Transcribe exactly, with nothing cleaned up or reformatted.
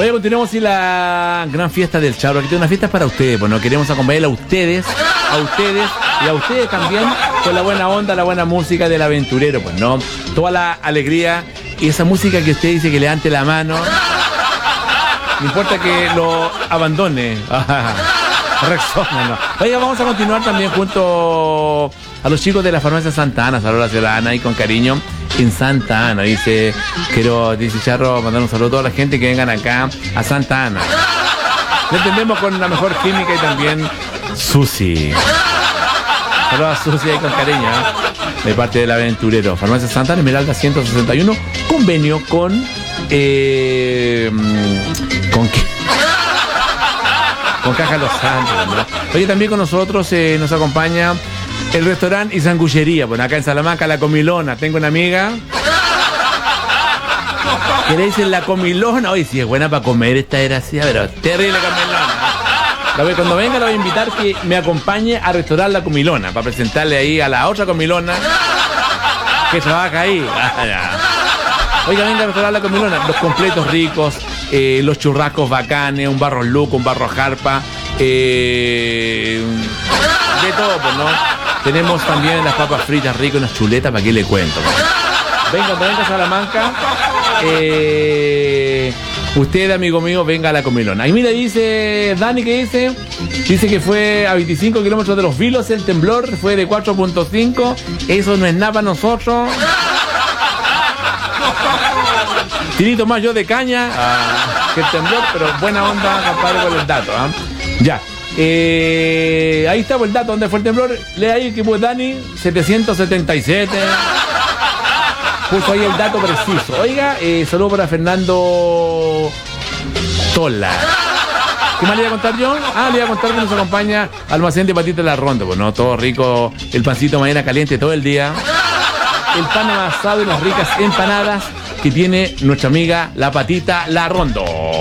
Oye, continuamos y la gran fiesta del Charro. Aquí tengo una fiesta para ustedes, pues no queremos acompañar a ustedes, a ustedes y a ustedes también con la buena onda, la buena música del aventurero, pues no. Toda la alegría y esa música que usted dice que levante la mano. No importa que lo abandone. Rexona, no. Oiga, vamos a continuar también junto a los chicos de la farmacia Santa Ana. Saludos a la ciudadana y con cariño en Santa Ana. Dice, quiero, dice Charro, mandar un saludo a toda la gente que vengan acá a Santa Ana. Le entendemos con la mejor química y también Susi. Saludos a Susi ahí con cariño, ¿eh? De parte del aventurero. Farmacia Santa Ana, Esmeralda ciento sesenta y uno, convenio con... Eh, ¿Con qué? Con Caja Los Santos, ¿no? Oye, también con nosotros eh, nos acompaña el restaurante y sanguchería. Bueno, acá en Salamanca, La Comilona. Tengo una amiga que le dicen La Comilona. Oye, si es buena para comer esta desgracia, pero terrible Comilona. La voy, cuando venga la voy a invitar que me acompañe a restaurar La Comilona para presentarle ahí a la otra Comilona que trabaja ahí. Oiga, venga a restaurar La Comilona. Los completos ricos, eh, los churrascos bacanes, un barro luco, un barro jarpa, eh, de todo, pues, ¿no? Tenemos también las papas fritas ricas, unas chuletas, ¿para qué le cuento? Venga, cuando venga a Salamanca, eh, usted, amigo mío, venga a La Comilona. Y mira, dice Dani, ¿qué dice? Dice que fue a veinticinco kilómetros de Los Vilos el temblor, fue de cuatro punto cinco. Eso no es nada para nosotros. Tirito más yo de caña ah, que el temblor, pero buena onda, compadre, con el dato. ¿eh? Ya. Eh, ahí está el dato, ¿dónde fue el temblor? Lee ahí que fue Dani, setecientos setenta y siete. Puso ahí el dato preciso. Oiga, eh, saludo para Fernando Tola. ¿Qué más le iba a contar yo? Ah, le iba a contar que nos acompaña Almacén de Patita de la Ronda. Pues no, todo rico, el pancito mañana caliente todo el día. El pan amasado y las ricas empanadas que tiene nuestra amiga La Patita La Rondo.